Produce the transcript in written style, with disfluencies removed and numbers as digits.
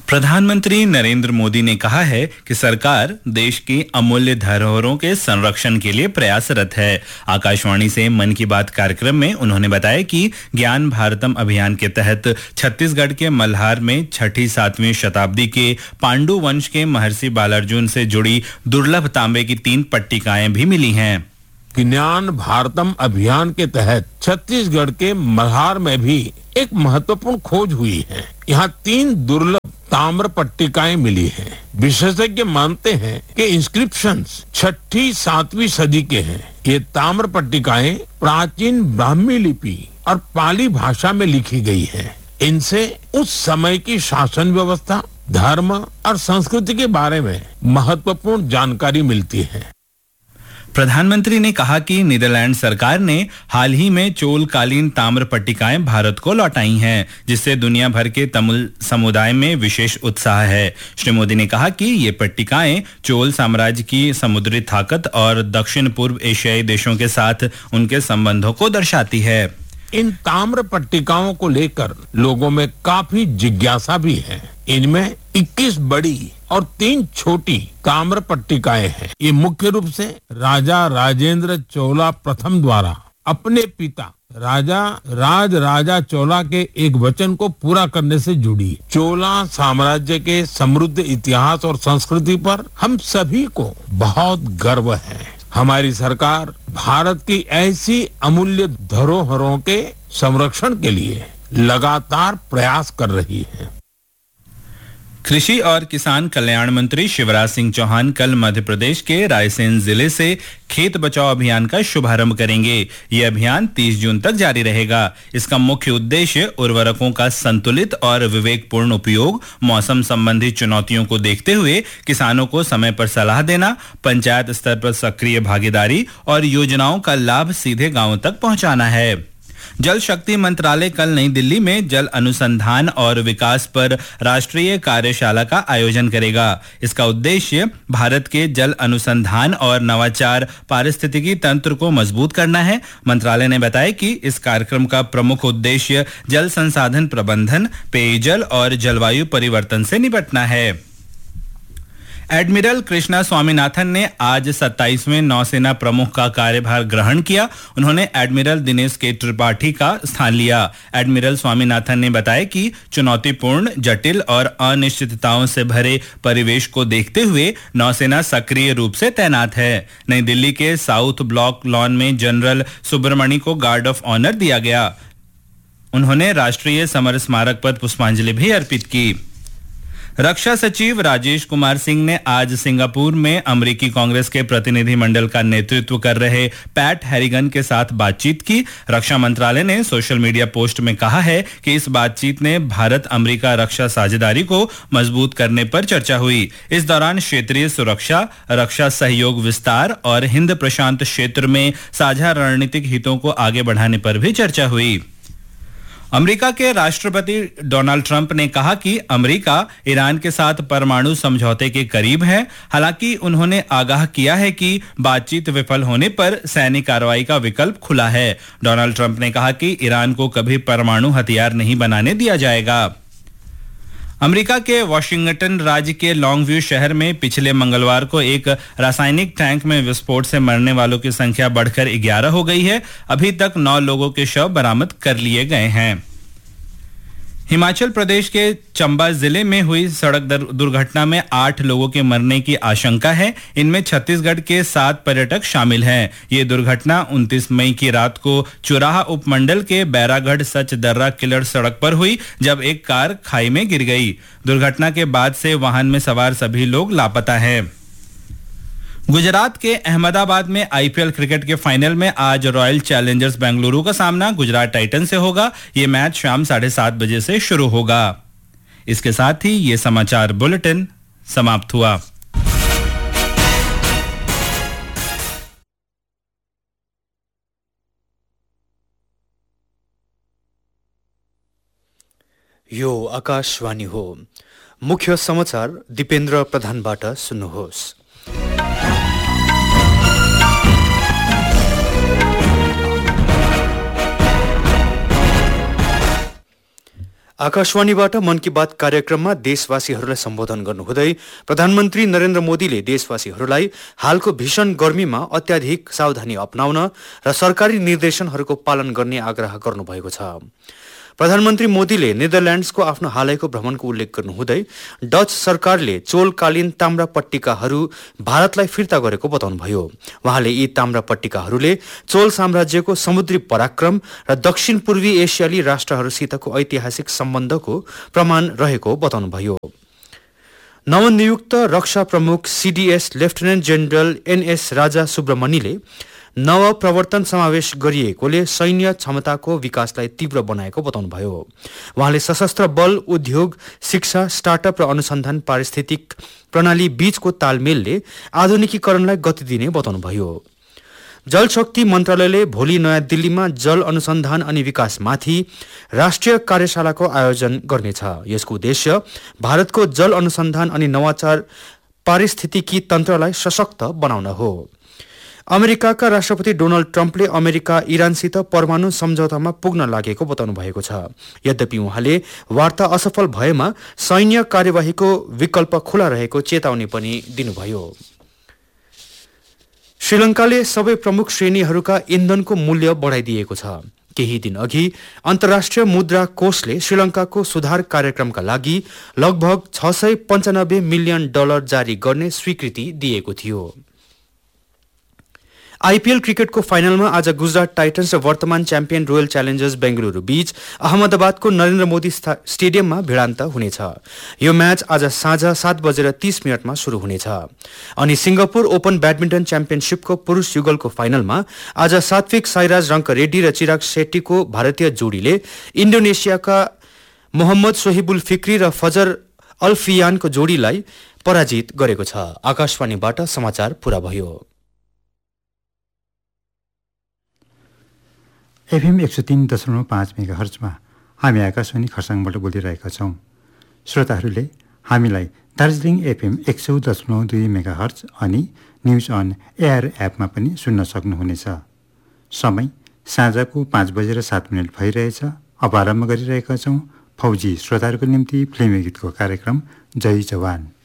प्रधानमंत्री नरेंद्र मोदी ने कहा है कि सरकार देश की अमूल्य धरोहरों के संरक्षण के लिए प्रयासरत है। आकाशवाणी से मन की बात कार्यक्रम में उन्होंने बताया कि ज्ञान भारतम अभियान के तहत छत्तीसगढ़ के मल्हार में 6ठी-7वीं शताब्दी के पांडु वंश के महर्षि बालार्जुन से जुड़ी दुर्लभ तांबे की 3 पट्टिकाएं भी मिली हैं। ज्ञान भारतम अभियान के तहत छत्तीसगढ़ के मल्हार में भी एक महत्वपूर्ण खोज हुई है। यहाँ 3 दुर्लभ ताम्र पट्टिकाएं मिली हैं। विशेषज्ञ मानते हैं कि इंस्क्रिप्शंस 6ठी-7वीं सदी के हैं। ये ताम्र पट्टिकाएं प्राचीन ब्राह्मी लिपि और पाली भाषा में लिखी गई हैं। इनसे उस समय की शासन व्यवस्था, धर्म और संस्कृति के बारे में महत्वपूर्ण जानकारी मिलती है। प्रधानमंत्री ने कहा कि नीदरलैंड सरकार ने हाल ही में चोलकालीन ताम्र पट्टिकाएं भारत को लौटाई हैं, जिससे दुनिया भर के तमिल समुदाय में विशेष उत्साह है। श्री मोदी ने कहा कि ये पट्टिकाएं चोल साम्राज्य की समुद्री ताकत और दक्षिण पूर्व एशियाई देशों के साथ उनके संबंधों को दर्शाती है। इन ताम्र पट्टिकाओं को लेकर लोगों में काफी जिज्ञासा भी है। इनमें 21 बड़ी और 3 छोटी ताम्र पट्टिकाएं हैं। ये मुख्य रूप से राजा राजेंद्र चोला प्रथम द्वारा अपने पिता राजा चोला के एक वचन को पूरा करने से जुड़ी। चोला साम्राज्य के समृद्ध इतिहास और संस्कृति पर हम सभी को बहुत गर्व है। हमारी सरकार भारत की ऐसी अमूल्य धरोहरों के संरक्षण के लिए लगातार प्रयास कर रही है। कृषि और किसान कल्याण मंत्री शिवराज सिंह चौहान कल मध्य प्रदेश के रायसेन जिले से खेत बचाओ अभियान का शुभारंभ करेंगे। ये अभियान 30 जून तक जारी रहेगा। इसका मुख्य उद्देश्य उर्वरकों का संतुलित और विवेकपूर्ण उपयोग, मौसम संबंधी चुनौतियों को देखते हुए किसानों को समय पर सलाह देना, पंचायत स्तर पर सक्रिय भागीदारी और योजनाओं का लाभ सीधे गांवों तक पहुंचाना है। जल शक्ति मंत्रालय कल नई दिल्ली में जल अनुसंधान और विकास पर राष्ट्रीय कार्यशाला का आयोजन करेगा। इसका उद्देश्य भारत के जल अनुसंधान और नवाचार पारिस्थितिकी तंत्र को मजबूत करना है। मंत्रालय ने बताया कि इस कार्यक्रम का प्रमुख उद्देश्य जल संसाधन प्रबंधन, पेयजल और जलवायु परिवर्तन से निपटना है। एडमिरल कृष्णा स्वामीनाथन ने आज 27वें नौसेना प्रमुख का कार्यभार ग्रहण किया। उन्होंने एडमिरल दिनेश के त्रिपाठी का स्थान लिया। एडमिरल स्वामीनाथन ने बताया कि चुनौतीपूर्ण, जटिल और अनिश्चितताओं से भरे परिवेश को देखते हुए नौसेना सक्रिय रूप से तैनात है। नई दिल्ली के साउथ ब्लॉक लॉन में जनरल सुब्रमणी को गार्ड ऑफ ऑनर दिया गया। उन्होंने राष्ट्रीय समर स्मारक पर पुष्पांजलि भी अर्पित की। रक्षा सचिव राजेश कुमार सिंह ने आज सिंगापुर में अमेरिकी कांग्रेस के प्रतिनिधिमंडल का नेतृत्व कर रहे पैट हैरिगन के साथ बातचीत की। रक्षा मंत्रालय ने सोशल मीडिया पोस्ट में कहा है कि इस बातचीत ने भारत अमेरिका रक्षा साझेदारी को मजबूत करने पर चर्चा हुई। इस दौरान क्षेत्रीय सुरक्षा, रक्षा सहयोग विस्तार और हिंद प्रशांत क्षेत्र में साझा रणनीतिक हितों को आगे बढ़ाने पर भी चर्चा हुई। अमेरिका के राष्ट्रपति डोनाल्ड ट्रंप ने कहा कि अमेरिका ईरान के साथ परमाणु समझौते के करीब है। हालांकि उन्होंने आगाह किया है कि बातचीत विफल होने पर सैनिक कार्रवाई का विकल्प खुला है। डोनाल्ड ट्रंप ने कहा कि ईरान को कभी परमाणु हथियार नहीं बनाने दिया जाएगा। अमेरिका के वाशिंगटन राज्य के लॉन्गव्यू शहर में पिछले मंगलवार को एक रासायनिक टैंक में विस्फोट से मरने वालों की संख्या बढ़कर 11 हो गई है। अभी तक 9 लोगों के शव बरामद कर लिए गए हैं। हिमाचल प्रदेश के चंबा जिले में हुई सड़क दुर्घटना में 8 लोगों के मरने की आशंका है। इनमें छत्तीसगढ़ के 7 पर्यटक शामिल हैं। ये दुर्घटना 29 मई की रात को चुराहा उपमंडल के बैरागढ़ सच दर्रा किलड़ सड़क पर हुई, जब एक कार खाई में गिर गई। दुर्घटना के बाद से वाहन में सवार सभी लोग लापता हैं। गुजरात के अहमदाबाद में आईपीएल क्रिकेट के फाइनल में आज रॉयल चैलेंजर्स बेंगलुरु का सामना गुजरात टाइटन से होगा। ये मैच शाम 7:30 बजे से शुरू होगा। इसके साथ ही ये समाचार बुलेटिन समाप्त हुआ। यो आकाशवाणी हो। मुख्य समाचार दिपेन्द्र प्रधानबाट सुन्नुहोस्। आकाशवाणीबाट मन की बात कार्यक्रममा देशवासीहरूलाई सम्बोधन गर्नुहुँदै प्रधानमन्त्री नरेन्द्र मोदीले देशवासीहरूलाई हालको भीषण गर्मीमा अत्याधिक सावधानी अपनाउन र सरकारी निर्देशनहरूको पालन गर्ने आग्रह गर्नुभएको छ। प्रधानमन्त्री मोदीले नेदरल्याण्ड्सको आफ्नो हालैको भ्रमणको उल्लेख गर्नुहुँदै डच सरकारले चोलकालीन ताम्रा पट्टिकाहरू भारतलाई फिर्ता गरेको बताउनुभयो। उहाँले यी ताम्रा पट्टिकाहरूले चोल साम्राज्यको समुद्री पराक्रम र दक्षिण पूर्वी एसियाली राष्ट्रहरूसितको ऐतिहासिक सम्बन्धको प्रमाण रहेको बताउनुभयो। नवनियुक्त रक्षा प्रमुख सीडीएस लेफ्टिनेन्ट जेनरल एनएस राजा सुब्रमणिले नव प्रवर्तन समावेश गरिएकोले सैन्य क्षमताको विकासलाई तीव्र बनाएको बताउनुभयो। उहाँले सशस्त्र बल, उद्योग, शिक्षा, स्टार्टअप र अनुसन्धान पारिस्थितिक प्रणाली बीचको तालमेलले आधुनिकीकरणलाई गति दिने बताउनुभयो। जलशक्ति मन्त्रालयले भोलि नयाँ दिल्लीमा जल अनुसन्धान अनि विकासमाथि राष्ट्रिय कार्यशालाको आयोजन गर्नेछ। यसको उद्देश्य भारतको जल अनुसन्धान अनि नवाचार पारिस्थितिकी तन्त्रलाई सशक्त बनाउन हो। अमेरिकाका राष्ट्रपति डोनाल्ड ट्रम्पले अमेरिका इरानसित परमाणु सम्झौतामा पुग्न लागेको बताउनु भएको छ। यद्यपि उहाँले वार्ता असफल भएमा सैन्य कार्यवाहीको विकल्प खुला रहेको चेतावनी पनि दिनुभयो। श्रीलंकाले सबै प्रमुख श्रेणीहरूका इन्धनको मूल्य बढाइदिएको छ। केही दिन अघि अन्तर्राष्ट्रिय मुद्रा कोषले श्रीलंकाको सुधार कार्यक्रमका लागि लगभग $695 मिलियन जारी गर्ने स्वीकृति दिएको थियो। आईपीएल क्रिकेटको फाइनलमा आज गुजरात टाइटन्स र वर्तमान च्याम्पियन रोयल च्यालेन्जर्स बेंगलुरू बीच अहमदाबादको नरेन्द्र मोदी स्टेडियममा भिडान्त हुनेछ। यो म्याच आज साँझ 7:30 शुरू हुनेछ। अनि सिंगापुर ओपन ब्याडमिन्टन च्याम्पियनशिपको पुरुष युगलको फाइनलमा आज सात्विक साईराज रङ्करेड्डी र चिराग शेट्टीको भारतीय जोडीले इन्डोनेसियाका मोहम्मद सोहिबुल फिक्री र फजर अल्फियानको जोडीलाई पराजित गरेको छ। आकाशवाणीबाट समाचार पूरा भयो। एफएम 103.5 मेगाहर्जमा हामी आकाशवाणी खरसाङबाट बोलिरहेका छौँ। श्रोताहरूले हामीलाई दार्जिलिङ एफएम 100.2 मेगाहर्ज अनि न्युज अन एयर एपमा पनि सुन्न सक्नुहुनेछ। समय साँझको 5:07 भइरहेछ। अब आरम्भ गरिरहेका छौँ फौजी श्रोताहरूको निम्ति फिल्मी गीतको कार्यक्रम जय जवान।